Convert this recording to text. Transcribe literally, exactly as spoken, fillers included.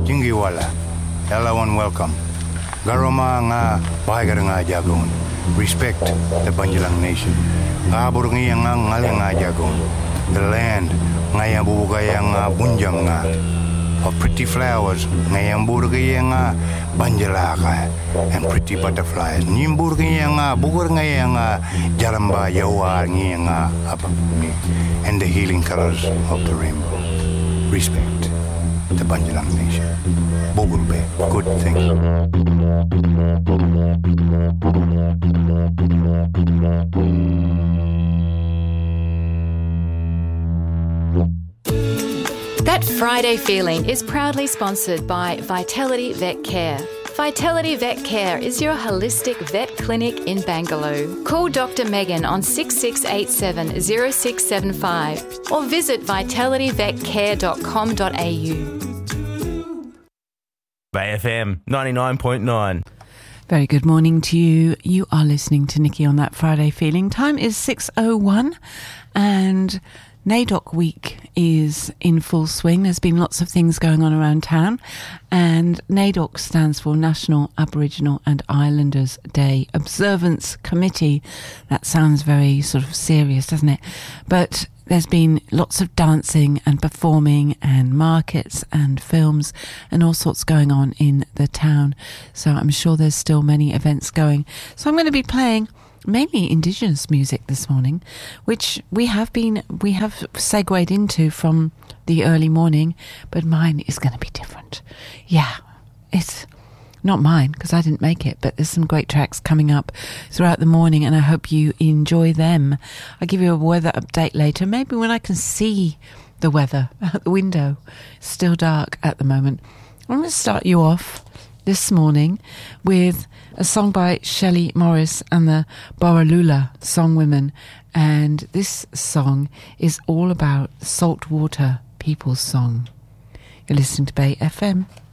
Jingiwala, everyone welcome. Garoma nga bahagar nga jagon. Respect the Banjalang nation. Abur nga nga ngale nga jagon. The land nga yang bubugaya nga bunjang nga. Of pretty flowers nga yang burgaya nga banjalaka and pretty butterflies. Nimburgaya nga bugur nga nga jaramba yawa nga nga apa and the healing colors of the rainbow. Respect the Banjalang nation. Bogulbe, good thing. That Friday feeling is proudly sponsored by Vitality Vet Care. Vitality Vet Care is your holistic vet clinic in Bangalore. Call Doctor Megan on six six eight seven zero six seven five or visit vitality vet care dot com dot a u. Bay F M ninety-nine point nine. Very good morning to you. You are listening to Nikki on That Friday Feeling. Time is six oh one and NAIDOC Week is in full swing. There's been lots of things going on around town, and NAIDOC stands for National Aboriginal and Islanders Day Observance Committee. That sounds very sort of serious, doesn't it? But there's been lots of dancing and performing and markets and films and all sorts going on in the town. So I'm sure there's still many events going. So I'm going to be playing mainly Indigenous music this morning, which we have been, we have segued into from the early morning, but mine is going to be different. Yeah, it's not mine because I didn't make it, but there's some great tracks coming up throughout the morning and I hope you enjoy them. I'll give you a weather update later, maybe when I can see the weather out the window. It's still dark at the moment. I'm going to start you off this morning with a song by Shelley Morris and the Borroloola Songwomen, and this song is all about saltwater people's song. You're listening to Bay F M.